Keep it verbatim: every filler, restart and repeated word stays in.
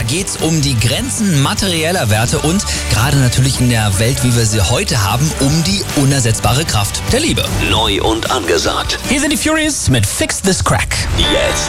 geht's um die Grenzen materieller Werte und gerade natürlich in der Welt, wie wir sie heute haben, um die unersetzbare Kraft der Liebe. Neu und angesagt. Hier sind die Furies mit Fix This Crack. Jetzt.